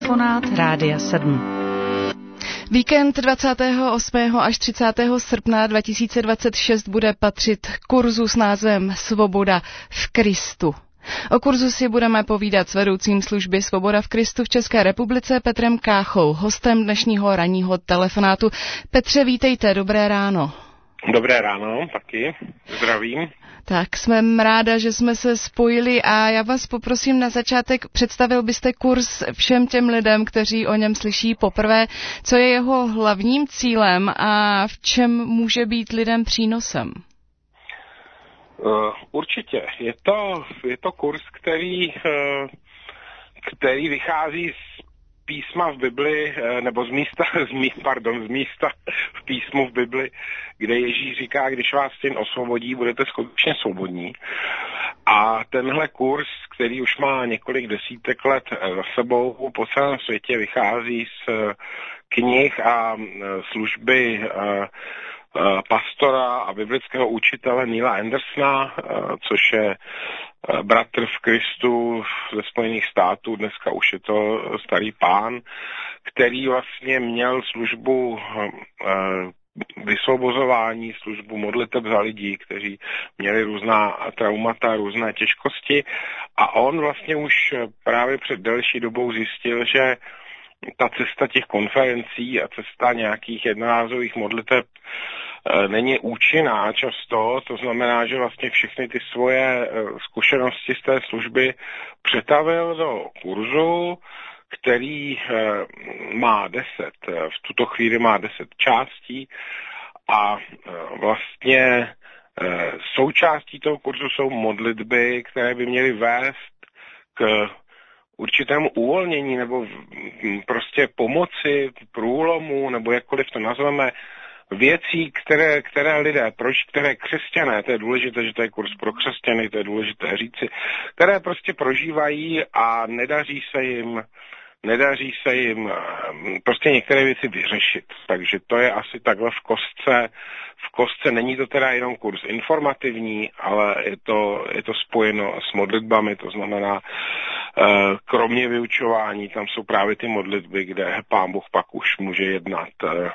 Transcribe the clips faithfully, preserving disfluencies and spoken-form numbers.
Telefonát Rádia sedm. Víkend dvacátého osmého až třicátého srpna dva tisíce dvacet šest bude patřit kurzu s názvem Svoboda v Kristu. O kurzu si budeme povídat s vedoucím služby Svoboda v Kristu v České republice Petrem Káchou, hostem dnešního ranního telefonátu. Petře, vítejte, dobré ráno. Dobré ráno, taky, zdravím. Tak, jsme ráda, že jsme se spojili a já vás poprosím na začátek, představil byste kurz všem těm lidem, kteří o něm slyší poprvé, co je jeho hlavním cílem a v čem může být lidem přínosem? Uh, určitě. Je to, je to kurz, který, uh, který vychází z písma v Bibli, nebo z místa, z místa, pardon, z místa v písmu v Bibli, kde Ježíš říká, když vás syn osvobodí, budete skutečně svobodní. A tenhle kurz, který už má několik desítek let za sebou, po celém světě vychází z knih a služby pastora a biblického učitele Neila Andersona, což je bratr v Kristu ze Spojených států, dneska už je to starý pán, který vlastně měl službu vysvobozování, službu modliteb za lidi, kteří měli různá traumata, různé těžkosti, a on vlastně už právě před delší dobou zjistil, že ta cesta těch konferencí a cesta nějakých jednorázových modliteb není účinná často, to znamená, že vlastně všechny ty svoje zkušenosti z té služby přetavil do kurzu, který má deset, v tuto chvíli má deset částí a vlastně součástí toho kurzu jsou modlitby, které by měly vést k určitému uvolnění nebo prostě pomoci, průlomu, nebo jakkoliv to nazveme, věcí, které, které lidé, proč, které křesťané, to je důležité, že to je kurz pro křesťany, to je důležité říci, které prostě prožívají a nedaří se jim nedaří se jim prostě některé věci vyřešit. Takže to je asi takhle v kostce. V kostce není to teda jenom kurz informativní, ale je to, je to spojeno s modlitbami, to znamená, kromě vyučování, tam jsou právě ty modlitby, kde Pán Bůh pak už může jednat.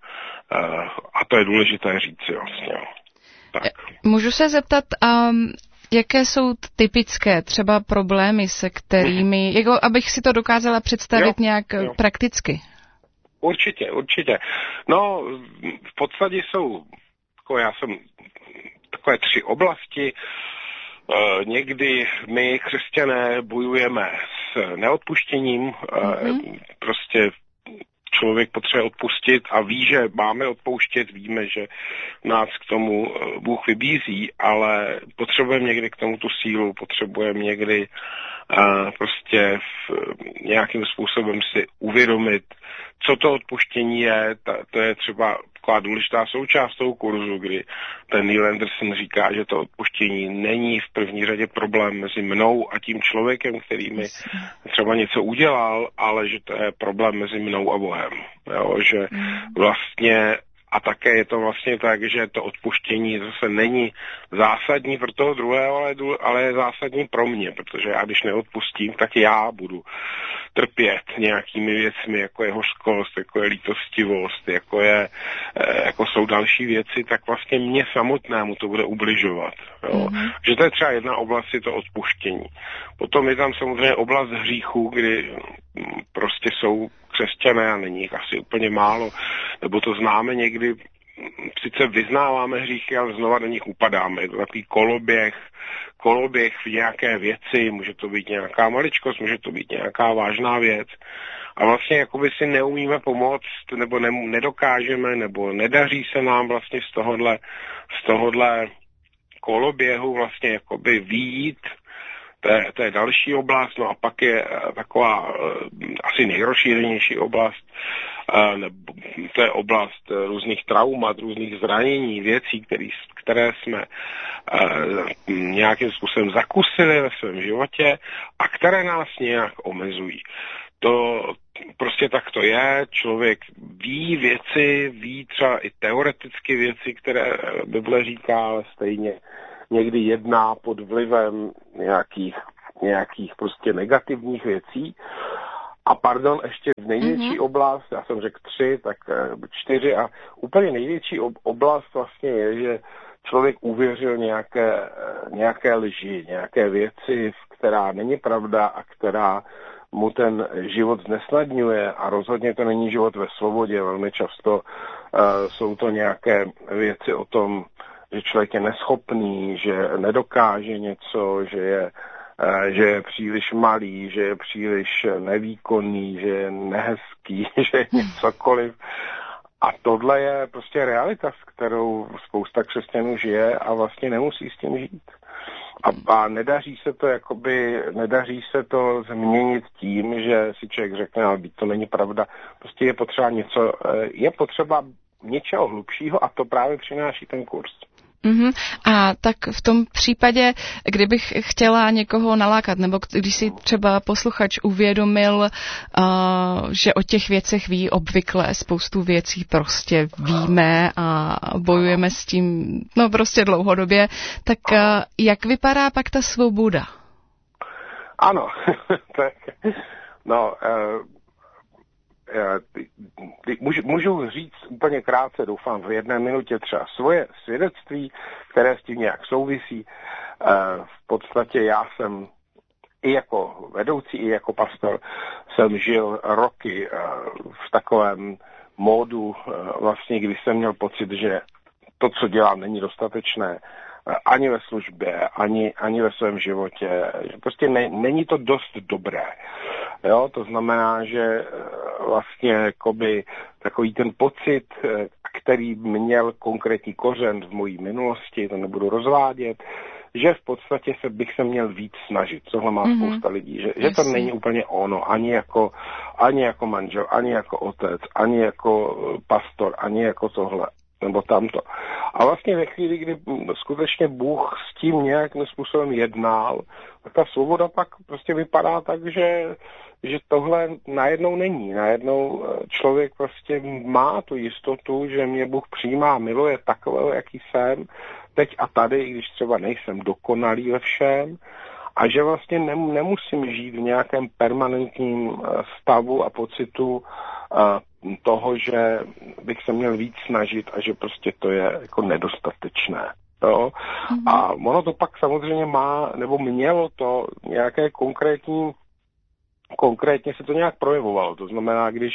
A to je důležité říci vlastně. Tak. Můžu se zeptat, um... jaké jsou typické třeba problémy, se kterými, jako abych si to dokázala představit jo, nějak jo. prakticky? Určitě, určitě. No, v podstatě jsou, jako já jsem, takové tři oblasti. E, někdy my, křesťané, bojujeme s neodpuštěním, mm-hmm. e, prostě člověk potřebuje odpustit a ví, že máme odpouštět, víme, že nás k tomu Bůh vybízí, ale potřebujeme někdy k tomu tu sílu, potřebujeme někdy uh, prostě v, nějakým způsobem si uvědomit, co to odpuštění je. Ta, to je třeba taková důležitá součást toho kurzu, kdy ten Neil Anderson říká, že to odpuštění není v první řadě problém mezi mnou a tím člověkem, který mi třeba něco udělal, ale že to je problém mezi mnou a Bohem. Jo, že vlastně a také je to vlastně tak, že to odpuštění zase není zásadní pro toho druhého, ale, ale je zásadní pro mě, protože já když neodpustím, tak já budu trpět nějakými věcmi, jako je hořkost, jako je lítostivost, jako, je, jako jsou další věci, tak vlastně mě samotnému to bude ubližovat. Jo. Mm-hmm. Že to je třeba jedna oblast, je to odpuštění. Potom je tam samozřejmě oblast hříchu, kdy prostě jsou křesťané a není jich asi úplně málo, nebo to známe někdy, sice vyznáváme hříchy, ale znova do nich upadáme. Je to takový koloběh, koloběh v nějaké věci, může to být nějaká maličkost, může to být nějaká vážná věc. A vlastně jakoby si neumíme pomoct, nebo ne, nedokážeme, nebo nedaří se nám vlastně z tohohle, z tohohle koloběhu vlastně jakoby vyjít. To je, to je další oblast, no a pak je taková asi nejrozšířenější oblast, to je oblast různých traumat, různých zranění, věcí, který, které jsme nějakým způsobem zakusili ve svém životě a které nás nějak omezují. To prostě tak to je, člověk ví věci, ví třeba i teoreticky věci, které Bible říká, ale stejně někdy jedná pod vlivem nějakých, nějakých prostě negativních věcí. A pardon, ještě největší mm-hmm. oblast, já jsem řekl tři, tak čtyři a úplně největší oblast vlastně je, že člověk uvěřil nějaké, nějaké lži, nějaké věci, která není pravda a která mu ten život znesnadňuje a rozhodně to není život ve svobodě. Velmi často uh, jsou to nějaké věci o tom, že člověk je neschopný, že nedokáže něco, že je, uh, že je příliš malý, že je příliš nevýkonný, že je nehezký, že je cokoliv. A tohle je prostě realita, s kterou spousta křesťanů žije a vlastně nemusí s tím žít. A, a nedaří se to jakoby, nedaří se to změnit tím, že si člověk řekne, ale to není pravda. Prostě je potřeba něco, je potřeba něčeho hlubšího a to právě přináší ten kurz. Mm-hmm. A tak v tom případě, kdybych chtěla někoho nalákat, nebo když si třeba posluchač uvědomil, uh, že o těch věcech ví obvykle, spoustu věcí prostě víme a bojujeme s tím, no prostě dlouhodobě, tak uh, jak vypadá pak ta svoboda? Ano, tak, no, uh... Můžu, můžu říct úplně krátce, doufám v jedné minutě třeba svoje svědectví, které s tím nějak souvisí. V podstatě já jsem i jako vedoucí, i jako pastor jsem žil roky v takovém módu, vlastně, kdy jsem měl pocit, že to, co dělám, není dostatečné ani ve službě, ani, ani ve svém životě. Prostě ne, není to dost dobré. Jo, to znamená, že vlastně jakoby takový ten pocit, který měl konkrétní kořen v mojí minulosti, to nebudu rozvádět, že v podstatě se bych se měl víc snažit. Tohle má mm-hmm. spousta lidí, že, že to není úplně ono, ani jako, ani jako manžel, ani jako otec, ani jako pastor, ani jako tohle nebo tamto. A vlastně ve chvíli, kdy skutečně Bůh s tím nějakým způsobem jednal, tak ta svoboda pak prostě vypadá tak, že, že tohle najednou není. Najednou člověk prostě má tu jistotu, že mě Bůh přijímá, miluje takového, jaký jsem, teď a tady, i když třeba nejsem dokonalý ve všem, a že vlastně nemusím žít v nějakém permanentním stavu a pocitu toho, že bych se měl víc snažit a že prostě to je jako nedostatečné. Jo? Mm-hmm. A ono to pak samozřejmě má, nebo mělo to nějaké konkrétní, konkrétně se to nějak projevovalo. To znamená, když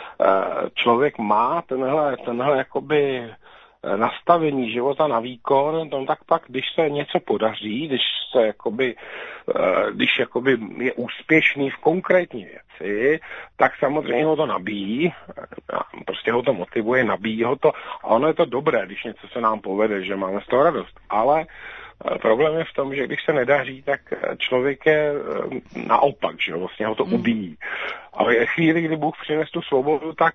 člověk má tenhle, tenhle jakoby nastavení života na výkon, no tak pak, když se něco podaří, když se jakoby, když jakoby je úspěšný v konkrétní věci, tak samozřejmě ho to nabíjí, prostě ho to motivuje, nabíjí ho to a ono je to dobré, když něco se nám povede, že máme z toho radost, ale problém je v tom, že když se nedaří, tak člověk je naopak, že vlastně ho to ubíjí. Ale v chvíli, kdy Bůh přines tu svobodu, tak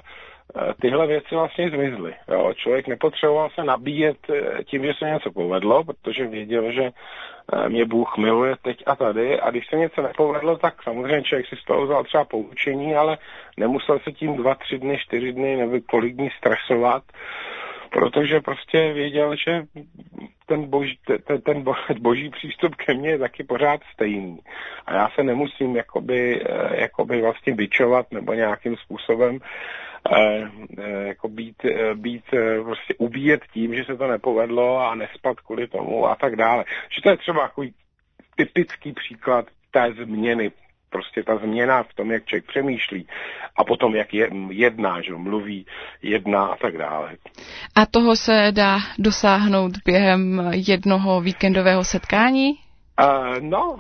tyhle věci vlastně zmizly. Jo. Člověk nepotřeboval se nabíjet tím, že se něco povedlo, protože věděl, že mě Bůh miluje teď a tady a když se něco nepovedlo, tak samozřejmě člověk si z toho vzal třeba poučení, ale nemusel se tím dva, tři dny, čtyři dny nebo kolik dní stresovat, protože prostě věděl, že ten boží, ten, ten boží přístup ke mně je taky pořád stejný. A já se nemusím jakoby, jakoby vlastně bičovat nebo nějakým způsobem Eh, eh, jako být, být prostě ubíjet tím, že se to nepovedlo a nespat kvůli tomu a tak dále. Že to je třeba takový typický příklad té změny. Prostě ta změna v tom, jak člověk přemýšlí a potom, jak je, jedná, že mluví, jedná a tak dále. A toho se dá dosáhnout během jednoho víkendového setkání? Uh, no,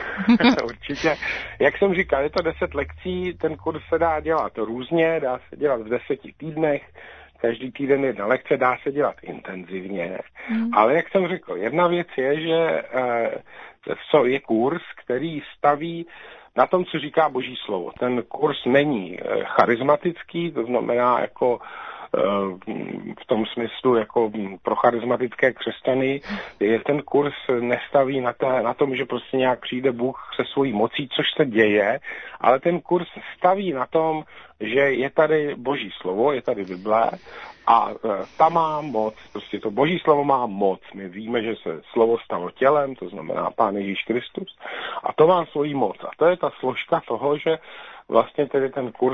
určitě. Jak jsem říkal, je to deset lekcí, ten kurz se dá dělat různě, dá se dělat v deseti týdnech, každý týden jedna lekce, dá se dělat intenzivně. Mm. Ale jak jsem řekl, jedna věc je, že uh, je kurz, který staví na tom, co říká Boží slovo. Ten kurz není uh, charismatický, to znamená jako v tom smyslu jako pro charismatické křesťany je ten kurz nestaví na, té, na tom, že prostě nějak přijde Bůh se svojí mocí, což se děje, ale ten kurz staví na tom, že je tady Boží slovo, je tady Bible a ta má moc, prostě to Boží slovo má moc. My víme, že se slovo stalo tělem, to znamená Pán Ježíš Kristus, a to má svoji moc. A to je ta složka toho, že vlastně tedy ten kurz